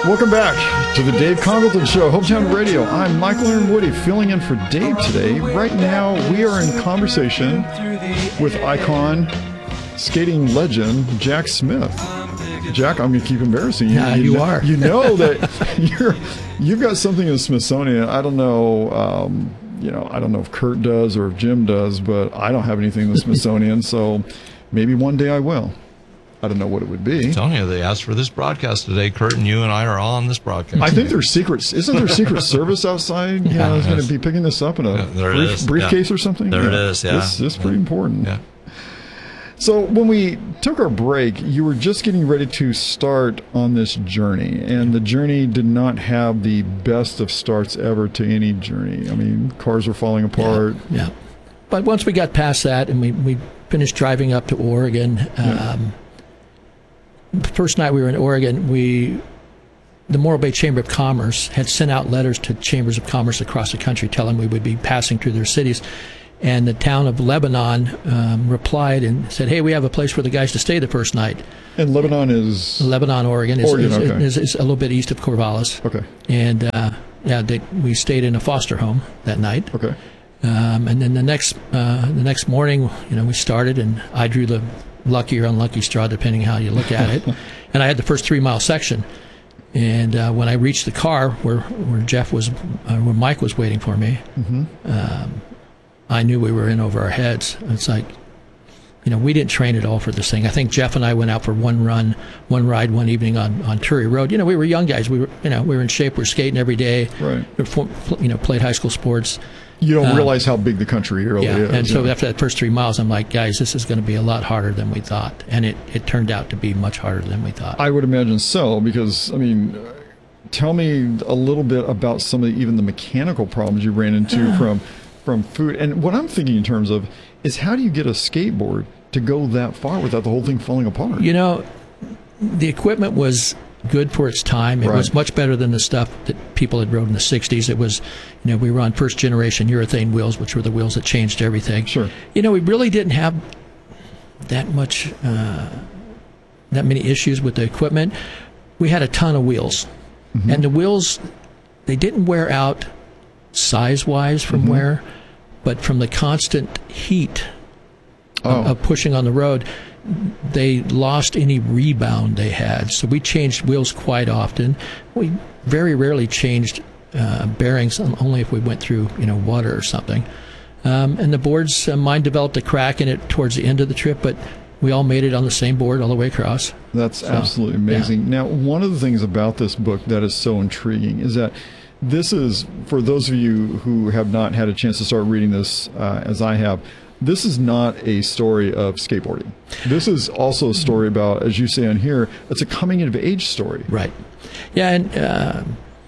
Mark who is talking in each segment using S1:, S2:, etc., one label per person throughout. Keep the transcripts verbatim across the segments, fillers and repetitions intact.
S1: Welcome back to the Dave Congleton Show, Hometown Radio. I'm Michael Aaron Woody, filling in for Dave today. Right now, we are in conversation with icon, skating legend, Jack Smith. Jack, I'm going to keep embarrassing you.
S2: Yeah,
S1: you,
S2: you
S1: know,
S2: are.
S1: You know that you're, you've got something in the Smithsonian. I don't know, um, you know, I don't know if Kurt does or if Jim does, but I don't have anything in the Smithsonian, so maybe one day I will. I don't know what it would be.
S3: I'm telling you, they asked for this broadcast today. Kurt and you and I are on this broadcast.
S1: I think there's secrets. Isn't there Secret Service outside? Yeah, you know, is going to be picking this up in a
S3: yeah, there
S1: brief,
S3: it is.
S1: briefcase
S3: yeah.
S1: or something.
S3: There
S1: yeah.
S3: it is. Yeah,
S1: this, this is pretty
S3: yeah.
S1: important.
S3: Yeah.
S1: So when we took our break, you were just getting ready to start on this journey, and the journey did not have the best of starts ever to any journey. I mean, cars were falling apart.
S2: Yeah, yeah. But once we got past that and we, we finished driving up to Oregon,
S1: Yeah.
S2: um, the first night we were in Oregon, we, the Morro Bay Chamber of Commerce had sent out letters to chambers of commerce across the country telling we would be passing through their cities. And the town of Lebanon um, replied and said, hey, we have a place for the guys to stay the first night.
S1: And Lebanon is...
S2: Lebanon, Oregon, is,
S1: Oregon,
S2: is,
S1: okay.
S2: is, is a little bit east of Corvallis.
S1: Okay.
S2: And uh, yeah, they, we stayed in a foster home that night.
S1: Okay.
S2: Um, and then the next uh, the next morning, you know, we started, and I drew the lucky or unlucky straw, depending how you look at it. And I had the first three mile section. And uh, when I reached the car where where Jeff was, uh, where Mike was waiting for me,
S1: Mm-hmm.
S2: um, I knew we were in over our heads. It's like, you know, we didn't train at all for this thing. I think Jeff and I went out for one run, one ride, one evening on, on Turi Road. You know, we were young guys. We were, you know, we were in shape. We were skating every day.
S1: Right.
S2: You know, played high school sports.
S1: You don't
S2: Um,
S1: realize how big the country really
S2: yeah.
S1: is.
S2: And so
S1: yeah.
S2: after that first three miles, I'm like, guys, this is going to be a lot harder than we thought. And it, it turned out to be much harder than we thought.
S1: I would imagine so, because, I mean, uh, tell me a little bit about some of the, even the mechanical problems you ran into from from food. And what I'm thinking in terms of is, how do you get a skateboard to go that far without the whole thing falling apart?
S2: You know, the equipment was good for its time. It
S1: Right.
S2: was much better than the stuff that people had rode in the sixties. It was, you know, we were on first generation urethane wheels, which were the wheels that changed everything.
S1: Sure.
S2: You know, we really didn't have that much, uh, that many issues with the equipment. We had a ton of wheels.
S1: Mm-hmm.
S2: And the wheels, they didn't wear out size-wise from
S1: Mhm.
S2: wear, but from the constant heat
S1: Oh.
S2: of, of pushing on the road, they lost any rebound they had. So we changed wheels quite often. We very rarely changed uh, bearings, only if we went through, you know, water or something. Um, and the boards, uh, mine developed a crack in it towards the end of the trip, but we all made it on the same board all the way across.
S1: That's
S2: So,
S1: absolutely amazing. Now, one of the things about this book that is so intriguing is that this is, for those of you who have not had a chance to start reading this, uh, as I have, this is not a story of skateboarding. This is also a story about, as you say on here, it's a coming of age story.
S2: Right. Yeah, and uh,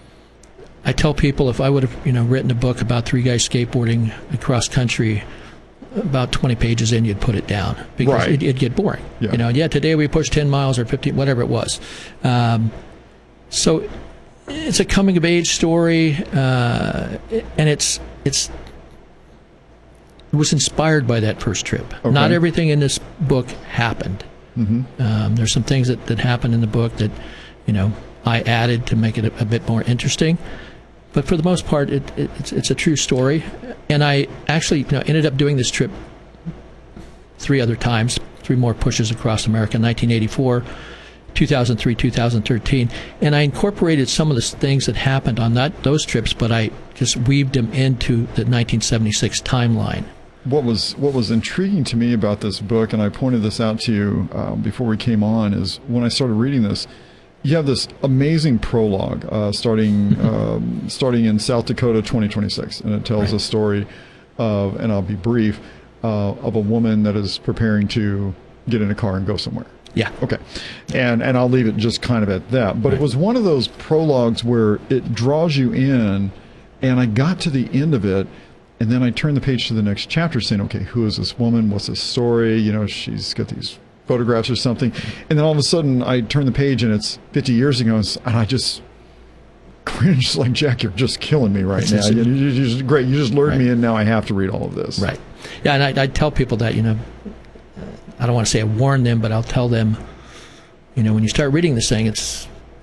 S2: I tell people, if I would have, you know, written a book about three guys skateboarding across country, about twenty pages in, you'd put it down, because
S1: Right.
S2: it, it'd get boring.
S1: Yeah.
S2: You know, yeah, today we pushed ten miles or fifteen, whatever it was. Um, so it's a coming of age story, uh, and it's it's it was inspired by that first trip.
S1: Okay.
S2: Not everything in this book happened.
S1: Mm-hmm.
S2: Um, there's some things that, that happened in the book that, you know, I added to make it a, a bit more interesting. But for the most part, it, it, it's, it's a true story. And I actually, you know, ended up doing this trip three other times, three more pushes across America, nineteen eighty-four, two thousand three, two thousand thirteen. And I incorporated some of the things that happened on that those trips, but I just weaved them into the nineteen seventy-six timeline.
S1: What was what was intriguing to me about this book, and I pointed this out to you um, before we came on, is when I started reading this, you have this amazing prologue uh, starting um, starting in South Dakota, twenty twenty-six, and it tells
S2: Right.
S1: a story of, and I'll be brief, uh, of a woman that is preparing to get in a car and go somewhere.
S2: Yeah.
S1: Okay. And and I'll leave it just kind of at that. But
S2: Right.
S1: it was one of those prologues where it draws you in, and I got to the end of it, and then I turned the page to the next chapter saying, okay, who is this woman? What's this story? You know, she's got these photographs or something. And then all of a sudden I turn the page and it's fifty years ago, and I just cringed like, Jack, you're just killing me right
S2: It's
S1: now.
S2: just-
S1: You, you, you just, great. You just lured
S2: Right.
S1: me in. Now I have to read all of this.
S2: Right. Yeah, and I, I tell people that, you know, I don't want to say I warn them, but I'll tell them, you know, when you start reading this thing, it's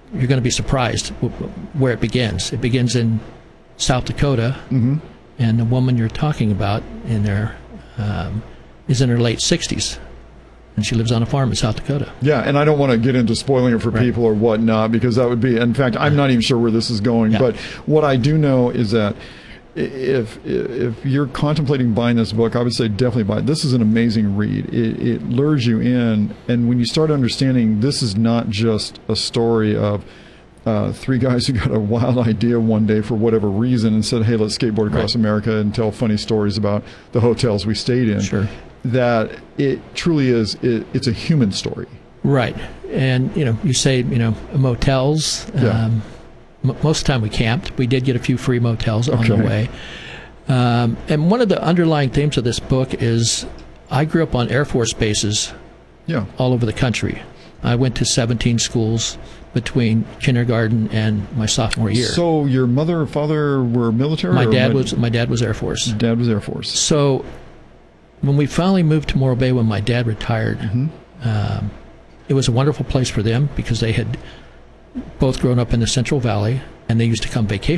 S2: you're going to be surprised w- w- where it begins. It begins in South Dakota,
S1: Mm-hmm.
S2: and the woman you're talking about in there um, is in her late sixties, and she lives on a farm in South Dakota.
S1: Yeah, and I don't want to get into spoiling it for
S2: Right.
S1: people or whatnot, because that would be, in fact, I'm not even sure where this is going.
S2: Yeah.
S1: But what I do know is that if if you're contemplating buying this book, I would say definitely buy it. This is an amazing read. It, it lures you in, and when you start understanding, this is not just a story of uh, three guys who got a wild idea one day for whatever reason and said, hey, let's skateboard across
S2: Right.
S1: America and tell funny stories about the hotels we stayed in.
S2: Sure.
S1: That it truly is, it, it's a human story.
S2: Right. And, you know, you say, you know, motels.
S1: Yeah.
S2: Um, m- most of the time we camped. We did get a few free motels on the
S1: Okay.
S2: way. Um, and one of the underlying themes of this book is I grew up on Air Force bases
S1: Yeah.
S2: all over the country. I went to seventeen schools between kindergarten and my sophomore year.
S1: So your mother or father were military?
S2: my
S1: or
S2: dad
S1: what-
S2: was my dad was Air Force.
S1: Dad was Air Force.
S2: So when we finally moved to Morro Bay when my dad retired,
S1: Mm-hmm.
S2: um, it was a wonderful place for them because they had both grown up in the Central Valley and they used to come vacation